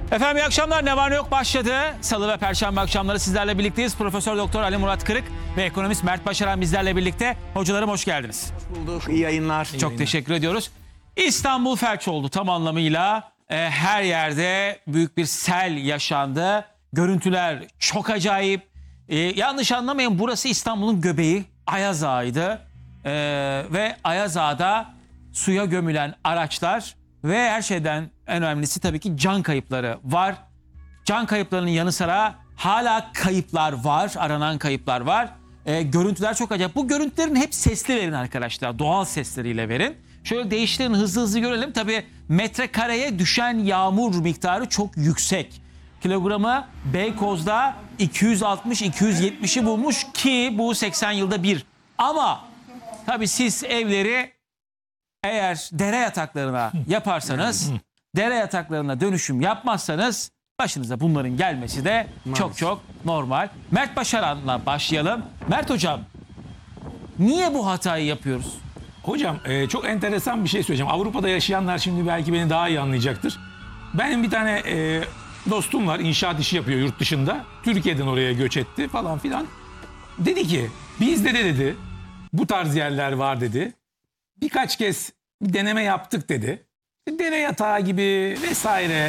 Efendim iyi akşamlar. Ne var ne yok başladı. Salı ve Perşembe akşamları sizlerle birlikteyiz. Profesör Doktor Ali Murat Kırık ve ekonomist Mert Başaran bizlerle birlikte. Hocalarım hoş geldiniz. Hoş bulduk. İyi yayınlar. Çok teşekkür ediyoruz. İstanbul felç oldu tam anlamıyla. Her yerde büyük bir sel yaşandı. Görüntüler çok acayip. Yanlış anlamayın, burası İstanbul'un göbeği. Ayaz Ağa'ydı. Ve Ayaz Ağa'da suya gömülen araçlar ve her şeyden en önemlisi tabii ki can kayıpları var. Can kayıplarının yanı sıra hala kayıplar var, aranan kayıplar var. Görüntüler çok acayip. Bu görüntülerin hep sesli verin arkadaşlar, doğal sesleriyle verin. Şöyle değiştirin, hızlı hızlı görelim. Tabii metrekareye düşen yağmur miktarı çok yüksek. Kilogramı Beykoz'da 260-270'i bulmuş ki bu 80 yılda bir. Ama tabii siz evleri eğer dere yataklarına yaparsanız, dere yataklarına dönüşüm yapmazsanız başınıza bunların gelmesi de çok çok normal. Mert Başaran'la başlayalım. Mert hocam, niye bu hatayı yapıyoruz? Hocam çok enteresan bir şey söyleyeceğim. Avrupa'da yaşayanlar şimdi belki beni daha iyi anlayacaktır. Benim bir tane dostum var, inşaat işi yapıyor yurt dışında. Türkiye'den oraya göç etti falan filan. Dedi ki bizde de dedi bu tarz yerler var dedi. Birkaç kez bir deneme yaptık dedi. Dere yatağı gibi vesaire.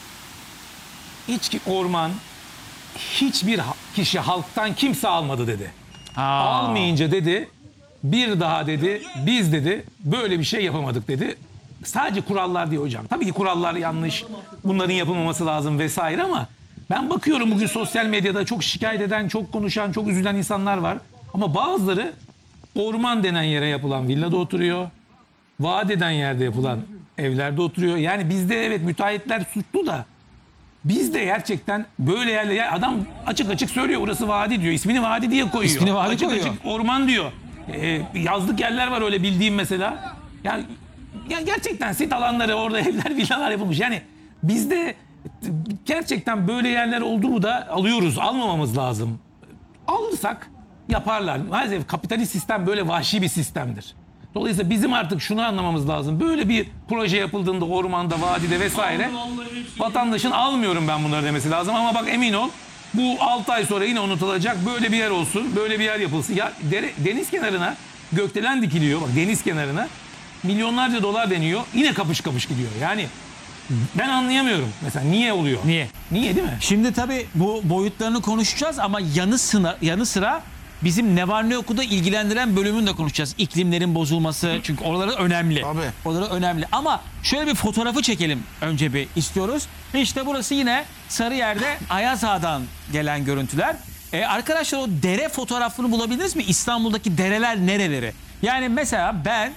Orman hiçbir kişi halktan kimse almadı dedi. Almayınca dedi bir daha dedi biz dedi böyle bir şey yapamadık dedi. Sadece kurallar değil hocam. Tabii ki kurallar yanlış. Bunların yapılmaması lazım vesaire ama ben bakıyorum bugün sosyal medyada çok şikayet eden, çok konuşan, çok üzülen insanlar var. Ama bazıları orman denen yere yapılan villada oturuyor. Vaat eden yerde yapılan evlerde oturuyor. Yani bizde evet müteahhitler suçlu da bizde gerçekten böyle yerler, yani adam açık açık söylüyor burası vadi diyor. İsmini vadi diye koyuyor. İsmini vadi açık koyuyor. açık orman diyor. Yazlık yerler var öyle bildiğim mesela. Yani gerçekten sit alanları orada evler villalar yapılmış. Yani bizde gerçekten böyle yerler oldu mu da alıyoruz. Almamamız lazım. Alırsak yaparlar. Maalesef kapitalist sistem böyle vahşi bir sistemdir. Dolayısıyla bizim artık şunu anlamamız lazım. Böyle bir proje yapıldığında ormanda, vadide vesaire vatandaşın almıyorum ben bunları demesi lazım. Ama bak emin ol bu 6 ay sonra yine unutulacak. Böyle bir yer olsun, böyle bir yer yapılsın. Ya deniz kenarına gökdelen dikiliyor. Bak deniz kenarına milyonlarca dolar deniyor. Yine kapış kapış gidiyor. Yani ben anlayamıyorum. Mesela niye oluyor? Niye? Niye değil mi? Şimdi tabii bu boyutlarını konuşacağız ama yanı sıra bizim ne var ne yoku da ilgilendiren bölümünü de konuşacağız. İklimlerin bozulması, çünkü oraları önemli. Tabii. Oraları önemli. Ama şöyle bir fotoğrafı çekelim önce bir istiyoruz. İşte burası yine Sarıyer'de Ayaz Ağa'dan gelen görüntüler. Arkadaşlar o dere fotoğrafını bulabildiniz mi? İstanbul'daki dereler nereleri? Yani mesela ben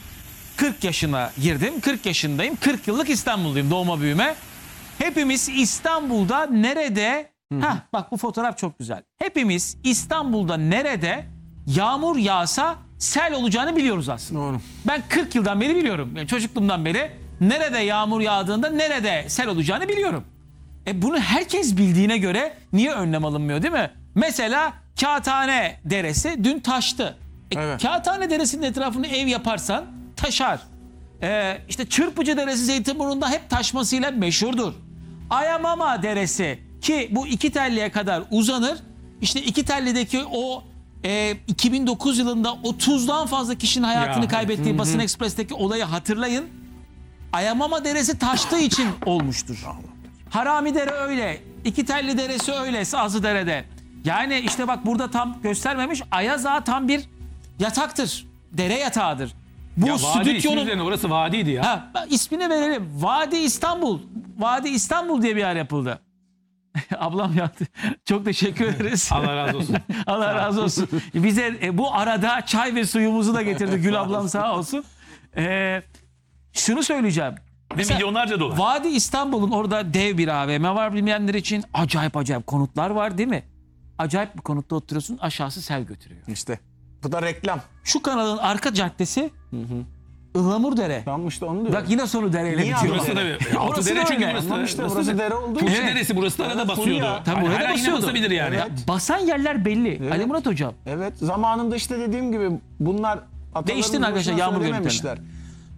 40 yaşına girdim. 40 yaşındayım. 40 yıllık İstanbulluyum doğma büyüme. Hepimiz İstanbul'da nerede... bak bu fotoğraf çok güzel. Hepimiz İstanbul'da nerede yağmur yağsa sel olacağını biliyoruz aslında. Doğru. Ben 40 yıldan beri biliyorum. Yani çocukluğumdan beri nerede yağmur yağdığında nerede sel olacağını biliyorum. Bunu herkes bildiğine göre niye önlem alınmıyor değil mi? Mesela Kağıthane Deresi dün taştı. Evet. Kağıthane Deresi'nin etrafını ev yaparsan taşar. İşte Çırpıcı Deresi Zeytinburnu'nda hep taşmasıyla meşhurdur. Ayamama Deresi ki bu İkitelli'ye kadar uzanır. İşte İkitelli'deki o 2009 yılında 30'dan fazla kişinin hayatını kaybettiği Basın Ekspres'teki olayı hatırlayın. Ayamama Deresi taştığı için olmuştur. Haramidere öyle, İkitelli Deresi öyle, Sazlıdere'de. Yani işte bak burada tam göstermemiş, Ayaz Ağa tam bir yataktır, dere yatağıdır. Bu Ya vadi stüdyonun... ismi orası vadiydi ya. ismini verelim. Vadi İstanbul. Vadi İstanbul diye bir yer yapıldı. Ablam yaptı. Çok teşekkür ederiz. Allah razı olsun. Allah razı olsun. Bize bu arada çay ve suyumuzu da getirdi Gül ablam sağ olsun. Şunu söyleyeceğim. Ve milyonlarca dolar. Vadi İstanbul'un orada dev bir AVM var bilmeyenler için. Acayip konutlar var değil mi? Acayip bir konutta oturuyorsun, aşağısı sel götürüyor. İşte bu da reklam. Şu kanalın arka caddesi Ihlamurdere. Tamam işte onu diyorum. Bak yine sonu dereyle Niye bitiyor. Burası da altı Orası dere da çünkü öyle. burası. Tamam işte burası dere olduğu Tuğçe için. Deresi burası da arada basıyordu. Ya. Tabii orada Her an yine basıyordu. basabilir yani. Basan yerler belli. Evet. Ali Murat hocam. Evet zamanında işte dediğim gibi bunlar Değiştirin arkadaşlar, yağmur söylememişler.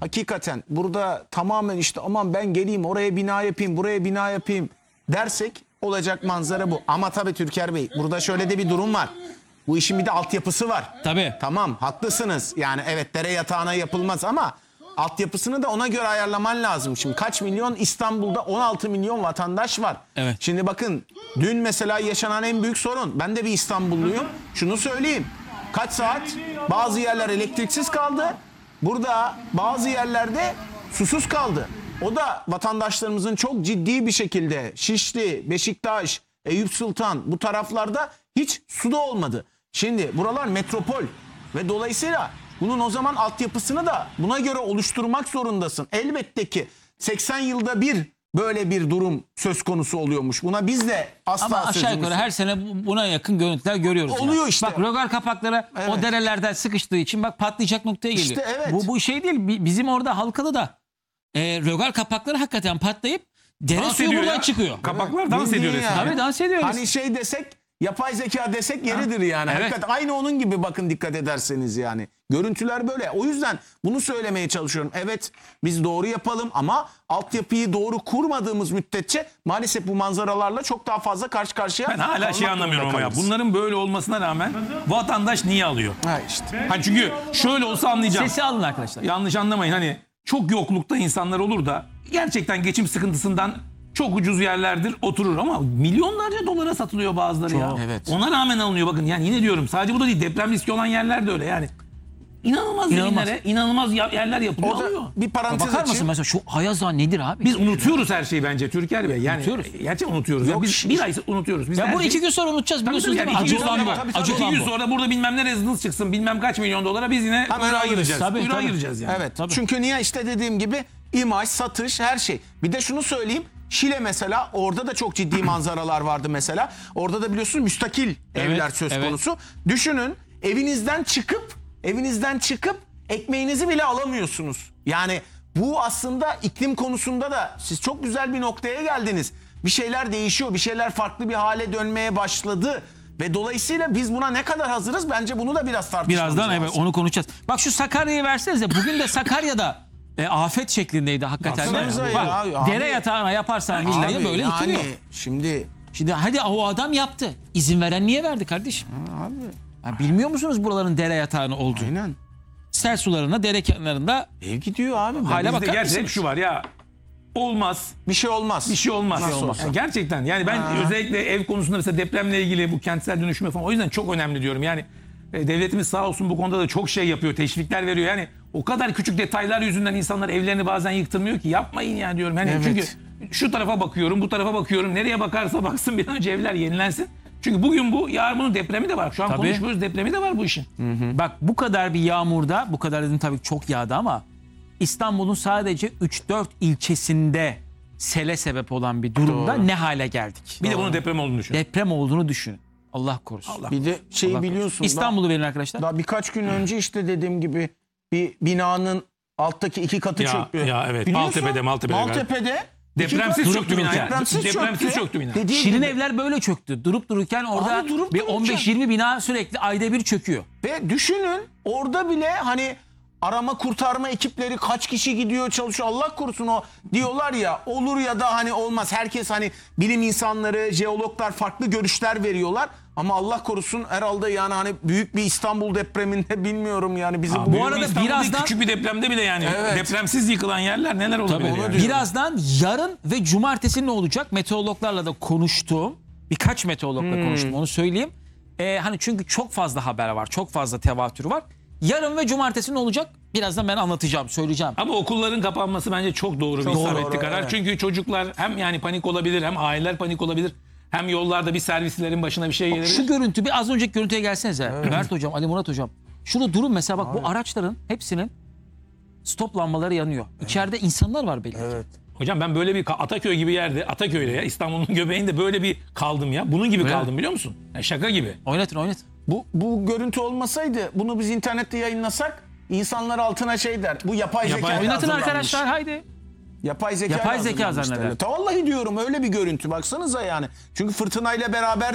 hakikaten burada tamamen işte aman ben geleyim oraya bina yapayım, buraya bina yapayım dersek olacak manzara bu. Ama tabii Türker Bey burada şöyle de bir durum var. Bu işin bir de altyapısı var. Tabii. Tamam haklısınız. Yani evet dere yatağına yapılmaz ama altyapısını da ona göre ayarlaman lazım. Şimdi kaç milyon İstanbul'da 16 milyon vatandaş var. Evet. Şimdi bakın dün mesela yaşanan en büyük sorun. Ben de bir İstanbulluyum. Şunu söyleyeyim. Kaç saat bazı yerler elektriksiz kaldı. Burada bazı yerlerde susuz kaldı. O da vatandaşlarımızın çok ciddi bir şekilde Şişli, Beşiktaş, Eyüp Sultan bu taraflarda hiç su da olmadı. Şimdi buralar metropol ve dolayısıyla bunun o zaman altyapısını da buna göre oluşturmak zorundasın. Elbette ki 80 yılda bir böyle bir durum söz konusu oluyormuş. Buna biz de asla Ama aşağı sözümüz yukarı her sene buna yakın görüntüler görüyoruz. Oluyor yani. işte. Bak rögar kapakları o Evet. derelerden sıkıştığı için bak patlayacak noktaya geliyor. İşte evet. Bu şey değil. Bizim orada Halkalı'da rögar kapakları hakikaten patlayıp dere Dans suyu ediyor buradan ya. çıkıyor. Kapaklar dans Bildiğin ediyor yani. resmen. Tabii dans ediyoruz. Hani şey desek yapay zeka desek yeridir yani. Evet. Hakikaten aynı onun gibi bakın dikkat ederseniz yani. Görüntüler böyle. O yüzden bunu söylemeye çalışıyorum. Evet biz doğru yapalım ama altyapıyı doğru kurmadığımız müddetçe maalesef bu manzaralarla çok daha fazla karşı karşıya Ben hala kalmak şey anlamıyorum ama ya. zorunda kalırız. Bunların böyle olmasına rağmen vatandaş niye alıyor? Ha işte. Hani çünkü şöyle olsa anlayacağım. Sesi alın arkadaşlar. Yanlış anlamayın, hani çok yoklukta insanlar olur da gerçekten geçim sıkıntısından çok ucuz yerlerdir oturur ama milyonlarca dolara satılıyor bazıları ya. evet. Ona rağmen alınıyor bakın, yani yine diyorum sadece bu da değil, deprem riski olan yerler de öyle yani. İnanılmaz zeminlere, inanılmaz yerler yapılıyor, O da alıyor. bir parantez Bakar mısın açayım. mesela şu Ayaz Ağa nedir abi? Biz unutuyoruz her şeyi bence Türker Bey. Yani Unutuyoruz. gerçekten unutuyoruz. Ya Yok, biz bir ay unutuyoruz. Biz ya her bunu şeyi- 2 gün sonra unutacağız Tabii biliyorsunuz tabii, değil mi? yani iki Acı gün olan sonra- bu. tabii, Acı tabii. olan 200 bu. sonra burada bilmem ne rezidans çıksın, bilmem kaç milyon dolara biz yine Hemen kuyruğa alırız. gireceğiz. Tabii, Kuyruğa tabii. gireceğiz yani. Evet. Tabii. Çünkü niye işte dediğim gibi imaj, satış, her şey. Bir de şunu söyleyeyim. Şile mesela orada da çok ciddi manzaralar vardı mesela. Orada da biliyorsunuz müstakil evler söz evet. konusu. Düşünün evinizden çıkıp ekmeğinizi bile alamıyorsunuz. Yani bu aslında iklim konusunda da siz çok güzel bir noktaya geldiniz. Bir şeyler değişiyor, bir şeyler farklı bir hale dönmeye başladı. Ve dolayısıyla biz buna ne kadar hazırız? Bence bunu da biraz tartışmamız Birazdan lazım. evet onu konuşacağız. Bak şu Sakarya'yı versenize. Bugün de Sakarya'da afet şeklindeydi hakikaten. Baksanıza ya, Bak, abi. dere yatağına yaparsan villayı Abi, böyle yani yıkılıyor. Şimdi hadi o adam yaptı. İzin veren niye verdi kardeşim? abi Ya bilmiyor musunuz buraların dere yatağını olduğunu? aynen. Sel sularına dere kenarında Ev gidiyor abi. Hala Bizde bakar gerçekten mısınız? hep şu var ya, olmaz. Bir şey olmaz. Bir şey olmaz. Nasıl olsa. Yani gerçekten yani ben özellikle ev konusunda mesela depremle ilgili bu kentsel dönüşme falan, o yüzden çok önemli diyorum. Yani devletimiz sağ olsun bu konuda da çok şey yapıyor, teşvikler veriyor. Yani o kadar küçük detaylar yüzünden insanlar evlerini bazen yıktırmıyor ki, yapmayın ya diyorum. Yani Evet. çünkü şu tarafa bakıyorum, bu tarafa bakıyorum. Nereye bakarsa baksın bir an önce evler yenilensin. Çünkü bugün bu, yarın bunun depremi de var. Şu an Tabii. konuşmuyoruz, depremi de var bu işin. bak bu kadar bir yağmurda, bu kadar dedim tabii çok yağdı ama İstanbul'un sadece 3-4 ilçesinde sele sebep olan bir durumda ne hale geldik? Bir de bunun deprem olduğunu düşün. Deprem olduğunu düşünün. Allah korusun. Allah. Bir de şeyi Allah biliyorsun. korusun. İstanbul'u verin arkadaşlar. Daha birkaç gün önce işte dediğim gibi bir binanın alttaki 2 katı Ya, çöktü. ya evet. Biliyorsun, Maltepe'de. Maltepe'de Depremsiz iki çöktü bina. katı- Depremsiz çöktü bina. Dediğim Şirin gibi. evler böyle çöktü. Durup dururken orada Abi durup bir dururken. 15-20 bina sürekli ayda bir çöküyor. Ve düşünün orada bile hani arama kurtarma ekipleri kaç kişi gidiyor çalışıyor, Allah korusun, o diyorlar ya olur ya da hani olmaz. Herkes hani bilim insanları, jeologlar farklı görüşler veriyorlar. Ama Allah korusun herhalde yani hani büyük bir İstanbul depreminde bilmiyorum yani bizim Bu arada İstanbul'da birazdan- küçük bir depremde bile yani Evet. depremsiz yıkılan yerler neler olabilir Tabii. yani. Birazdan yarın ve cumartesi ne olacak? Meteorologlarla da konuştuğum, birkaç meteorologla konuştum onu söyleyeyim. Hani çünkü çok fazla haber var, çok fazla tevatür var. Yarın ve cumartesi ne olacak? Birazdan ben anlatacağım, söyleyeceğim. Ama okulların kapanması bence çok doğru bir isabetli doğru, karar. evet. Çünkü çocuklar hem yani panik olabilir, hem aileler panik olabilir. Hem yollarda bir servislerin başına bir şey gelebilir. Şu görüntü, bir az önceki görüntüye gelsenize. Mert hocam, Ali Murat hocam. Şunu durun mesela bak bu araçların hepsinin stop lambaları yanıyor. İçeride insanlar var belli. Evet. Hocam ben böyle bir Ataköy gibi yerde, Ataköy'de ya İstanbul'un göbeğinde böyle bir kaldım ya. Bunun gibi Öyle kaldım biliyor musun? Yani şaka gibi. Oynatın. Bu görüntü olmasaydı bunu biz internette yayınlasak insanlar altına şey der. Bu yapay zeka. Oynatın hazırlanmış. arkadaşlar haydi. Yapay zeka Yapay zeka hazırlanmış zanneder. derler. Vallahi diyorum öyle bir görüntü baksanıza yani. Çünkü fırtınayla beraber